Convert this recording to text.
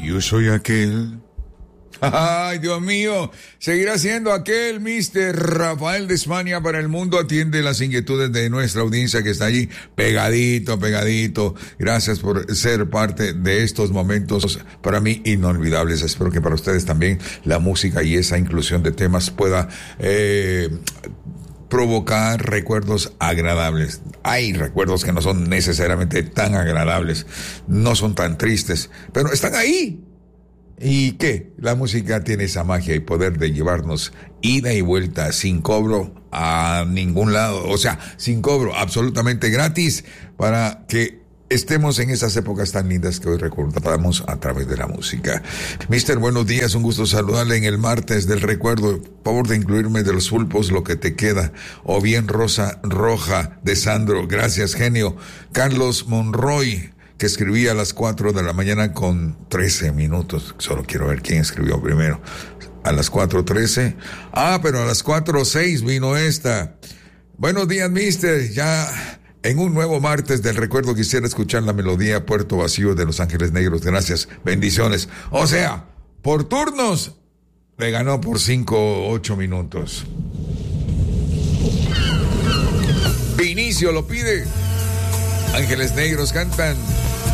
yo soy aquel. Ay, Dios mío, seguirá siendo aquel Mr. Rafael de España para el mundo. Atiende las inquietudes de nuestra audiencia que está allí pegadito. Gracias por ser parte de estos momentos para mí inolvidables. Espero que para ustedes también la música y esa inclusión de temas pueda provocar recuerdos agradables. Hay recuerdos que no son necesariamente tan agradables, no son tan tristes, pero están ahí. ¿Y qué? La música tiene esa magia y poder de llevarnos ida y vuelta sin cobro a ningún lado. O sea, sin cobro, absolutamente gratis, para que estemos en esas épocas tan lindas que hoy recordamos a través de la música. Mister, buenos días, un gusto saludarle en el martes del recuerdo. Por favor de incluirme de los pulpos Lo que te queda, o bien Rosa Roja de Sandro. Gracias, genio. Carlos Monroy, que escribía a las 4 de la mañana con 13 minutos. Solo quiero ver quién escribió primero. A las 4:13. Pero a las 4:06 vino esta. Buenos días, mister. Ya en un nuevo martes del recuerdo quisiera escuchar la melodía Puerto Vacío de Los Ángeles Negros. Gracias. Bendiciones. O sea, por turnos, le ganó por 5 o 8 minutos. Vinicio lo pide. Ángeles Negros cantan